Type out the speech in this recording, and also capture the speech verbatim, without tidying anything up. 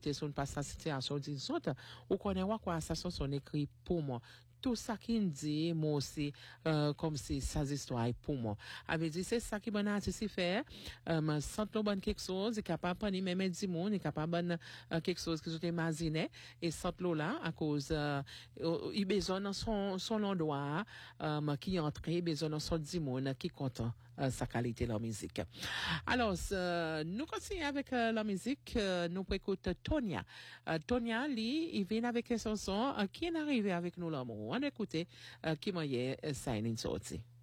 écouter son passe situation dit ou connaît quoi ça son écrit pour moi tout ça qui dit moi aussi euh, comme c'est ça histoire pour moi avait dit c'est ça qui bon artiste faire euh sans nous bonne quelque chose est capable pas ni même du monde est capable bonne euh, quelque chose que je imaginé et sans là à cause euh, il besoin dans son son endroit euh, qui entrer besoin dans son du monde qui content euh, sa qualité la musique. Alors euh, nous continuons avec euh, la musique euh, nous écoute Tonia. Euh, Tonia lui il vient avec une chanson euh, qui est arrivé avec nous l'amour. On écoute euh, qui m'a signé sorti.